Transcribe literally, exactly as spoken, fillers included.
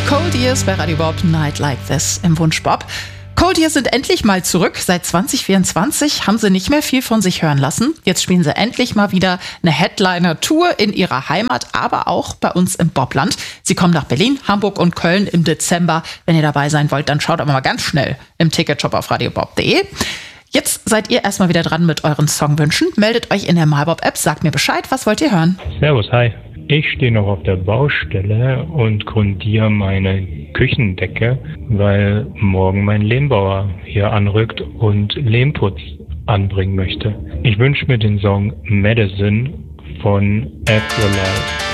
Cold Years bei Radio Bob, Night Like This im Wunsch Bob. Cold Years sind endlich mal zurück. Seit zwanzig vierundzwanzig haben sie nicht mehr viel von sich hören lassen. Jetzt spielen sie endlich mal wieder eine Headliner-Tour in ihrer Heimat, aber auch bei uns im Bobland. Sie kommen nach Berlin, Hamburg und Köln im Dezember. Wenn ihr dabei sein wollt, dann schaut aber mal ganz schnell im Ticketshop auf radiobob punkt de. Jetzt seid ihr erstmal wieder dran mit euren Songwünschen. Meldet euch in der MyBob-App, sagt mir Bescheid, was wollt ihr hören? Servus, hi. Ich stehe noch auf der Baustelle und grundiere meine Küchendecke, weil morgen mein Lehmbauer hier anrückt und Lehmputz anbringen möchte. Ich wünsche mir den Song Medicine von Afterlife.